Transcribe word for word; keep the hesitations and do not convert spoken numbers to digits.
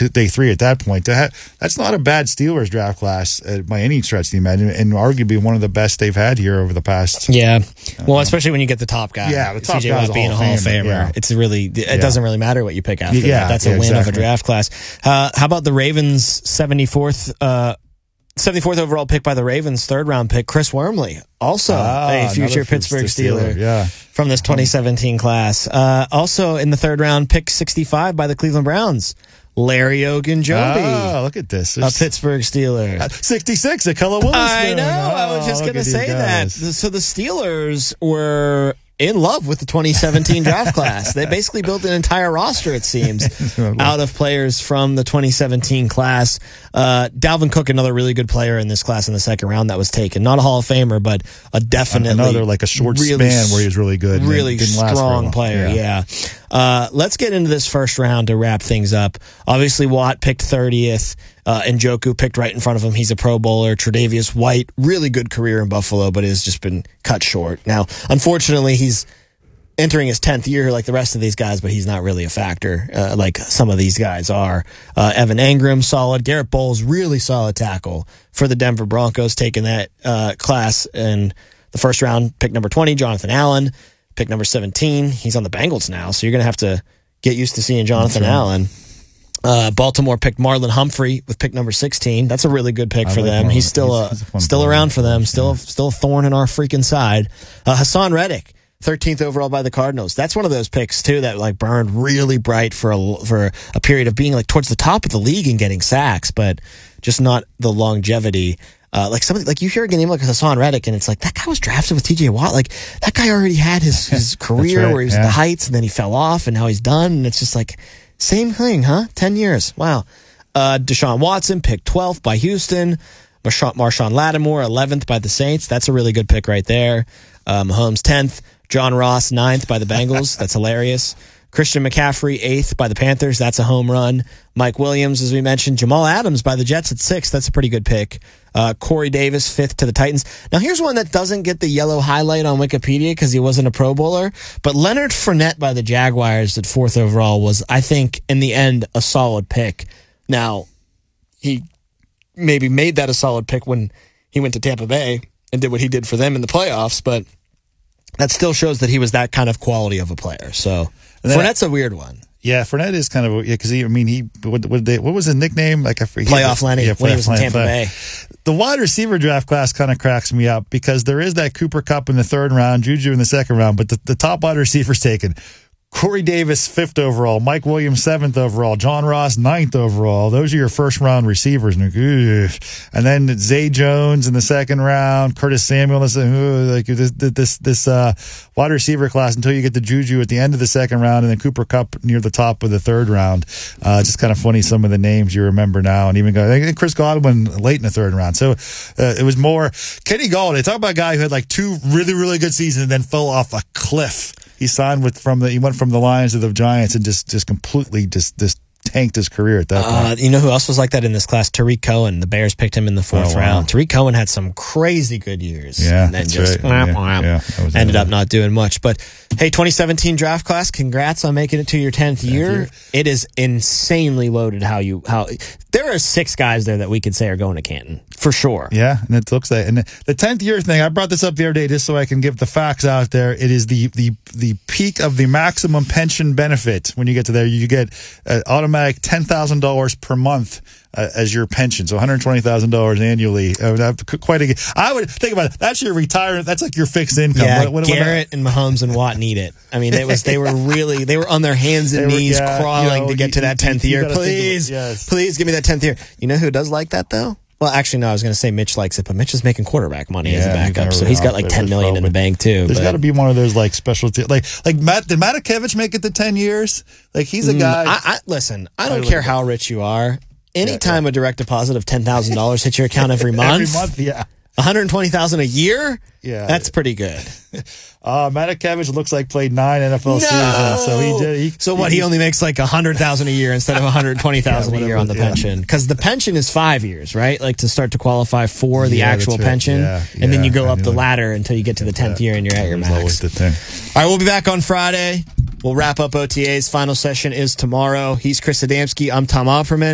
two, day three at that point. To have, that's not a bad Steelers draft class uh, by any stretch of the imagination, and arguably one of the best they've had here over the past. Yeah, well, especially when you get the top guy. Yeah, the top C J guy Watt being a Hall of Famer. Yeah. It's really it yeah. doesn't really matter what you pick after. Yeah, that. That's a yeah, win exactly. of a draft class. Uh, how about the Ravens seventy-fourth? Uh, seventy-fourth overall pick by the Ravens, third round pick, Chris Wormley, also ah, a future Pittsburgh Steeler, Steeler yeah. from this twenty seventeen class. Uh, also in the third round, pick sixty-five by the Cleveland Browns, Larry Ogunjobi. Ah, look at this. There's, a Pittsburgh Steeler. Uh, sixty-six, a Cullen Witherspoon. I know, oh, I was just going to say that. So the Steelers were in love with the twenty seventeen draft class. They basically built an entire roster, it seems, out of players from the twenty seventeen class. Uh, Dalvin Cook, another really good player in this class in the second round that was taken. Not a Hall of Famer, but a definitely another like a short really, span where he was really good. Really strong player, yeah. yeah. Uh, let's get into this first round to wrap things up. Obviously, Watt picked thirtieth. Uh, Njoku picked right in front of him. He's a Pro Bowler. Tre'Davious White, really good career in Buffalo, but has just been cut short. Now, unfortunately, he's entering his tenth year like the rest of these guys, but he's not really a factor uh, like some of these guys are. Uh, Evan Engram, solid. Garrett Bowles, really solid tackle for the Denver Broncos, taking that uh, class in the first round. Pick number twenty, Jonathan Allen. Pick number seventeen, he's on the Bengals now, so you're going to have to get used to seeing Jonathan Allen. Uh, Baltimore picked Marlon Humphrey with pick number sixteen. That's a really good pick I for like them. Marlon. He's still a, he's, he's a still player. around for them. Still, yeah. still a thorn in our freaking side. Uh, Hassan Reddick, thirteenth overall by the Cardinals. That's one of those picks too that like burned really bright for a for a period of being like towards the top of the league and getting sacks, but just not the longevity. Uh, like somebody, like you hear a name like Hassan Reddick, and it's like that guy was drafted with T J Watt. Like that guy already had his his career right, where he was yeah. at the heights, and then he fell off, and now he's done. And it's just like same thing, huh? Ten years, wow. Uh, Deshaun Watson picked twelfth by Houston. Marshawn, Marshawn Lattimore eleventh by the Saints. That's a really good pick right there. Uh, Mahomes tenth. John Ross ninth by the Bengals. That's hilarious. Christian McCaffrey eighth by the Panthers. That's a home run. Mike Williams, as we mentioned. Jamal Adams by the Jets at sixth. That's a pretty good pick. Uh, Corey Davis, fifth to the Titans. Now, here's one that doesn't get the yellow highlight on Wikipedia because he wasn't a Pro Bowler, but Leonard Fournette by the Jaguars at fourth overall was, I think, in the end, a solid pick. Now, he maybe made that a solid pick when he went to Tampa Bay and did what he did for them in the playoffs, but that still shows that he was that kind of quality of a player. So Fournette's a weird one. Yeah, Fournette is kind of yeah because he I mean he what what, they, what was his nickname like a playoff Lenny yeah, when he was in Tampa Bay. The wide receiver draft class kind of cracks me up because there is that Cooper Kupp in the third round, Juju in the second round, but the, the top wide receivers taken. Corey Davis, fifth overall. Mike Williams, seventh overall. John Ross, ninth overall. Those are your first-round receivers. And then Zay Jones in the second round. Curtis Samuel. Like this, this, this uh, wide receiver class until you get to Juju at the end of the second round, and then Cooper Kupp near the top of the third round. Uh, just kind of funny some of the names you remember now, and even and Chris Godwin late in the third round. So uh, it was more Kenny Galladay. Talk about a guy who had like two really, really good seasons and then fell off a cliff. He signed with from the. He went from the Lions to the Giants and just, just completely just, just tanked his career at that point. Uh, you know who else was like that in this class? Tariq Cohen. The Bears picked him in the fourth oh, wow. round. Tariq Cohen had some crazy good years. Yeah, and then that's just right. wham, wham, yeah, yeah, ended up not doing much. But hey, twenty seventeen draft class. Congrats on making it to your tenth year. It is insanely loaded. How you how there are six guys there that we could say are going to Canton for sure. Yeah, and it looks like and the tenth year thing. I brought this up the other day just so I can give the facts out there. It is the the the peak of the maximum pension benefit. When you get to there, you get an automatic ten thousand dollars per month uh, as your pension, so one hundred twenty thousand dollars annually. Uh, quite a. I would think about it. That's your retirement. That's like your fixed income. Yeah, when, when, Garrett when I, and Mahomes and Watt need it. I mean, it was they were really they were on their hands and were, knees yeah, crawling you know, to get you, to that tenth year. Please, it, yes. please give me that tenth year. You know who does like that though? Well, actually, no. I was going to say Mitch likes it, but Mitch is making quarterback money yeah, as a backup, so he's got like ten million in the bank too. There's got to be one of those like specialty, like like Matt. Did Matakevich make it to ten years? Like he's a guy. Mm, I, I, listen, I don't I care how rich you are. Anytime yeah, yeah. a direct deposit of ten thousand dollars hits your account every month, every month, yeah, one hundred twenty thousand a year. Yeah, that's pretty good. Uh, Matakevich looks like played nine N F L no! seasons, so he did. He, so what? He, he only makes like a hundred thousand a year instead of one hundred twenty thousand yeah, a year on the yeah. pension, because the pension is five years, right? Like to start to qualify for the yeah, actual right. pension, yeah, and yeah, then you go up the like, ladder until you get to the tenth year and you're at your max. Always the thing. All right, we'll be back on Friday. We'll wrap up O T As. Final session is tomorrow. He's Chris Adamski. I'm Tom Opperman.